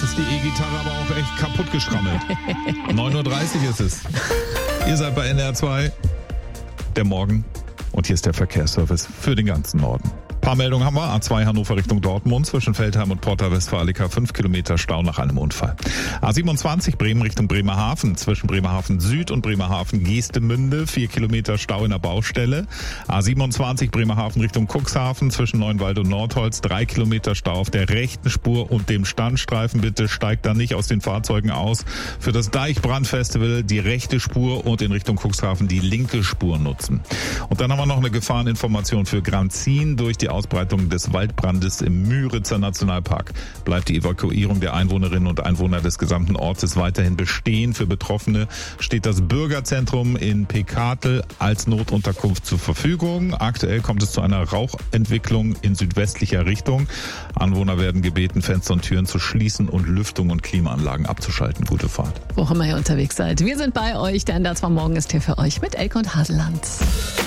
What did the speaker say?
ist die E-Gitarre aber auch echt kaputt geschrammelt. 9:30 Uhr ist es. Ihr seid bei NDR 2, der Morgen. Und hier ist der Verkehrsservice für den ganzen Norden. Ein paar Meldungen haben wir. A2 Hannover Richtung Dortmund zwischen Veltheim und Porta Westfalica 5 Kilometer Stau nach einem Unfall. A27 Bremen Richtung Bremerhaven zwischen Bremerhaven Süd und Bremerhaven Geestemünde 4 Kilometer Stau in der Baustelle. A27 Bremerhaven Richtung Cuxhaven zwischen Neuenwald und Nordholz 3 Kilometer Stau auf der rechten Spur und dem Standstreifen. Bitte steigt da nicht aus den Fahrzeugen aus. Für das Deichbrandfestival die rechte Spur und in Richtung Cuxhaven die linke Spur nutzen. Und dann haben wir noch eine Gefahreninformation für Granzin. Durch die Ausbreitung des Waldbrandes im Müritzer Nationalpark bleibt die Evakuierung der Einwohnerinnen und Einwohner des gesamten Ortes weiterhin bestehen. Für Betroffene steht das Bürgerzentrum in Pekatel als Notunterkunft zur Verfügung. Aktuell kommt es zu einer Rauchentwicklung in südwestlicher Richtung. Anwohner werden gebeten, Fenster und Türen zu schließen und Lüftung und Klimaanlagen abzuschalten. Gute Fahrt. Wo auch immer ihr unterwegs seid. Wir sind bei euch. Der NDR 2 Morgen ist hier für euch mit Elke und Haseland.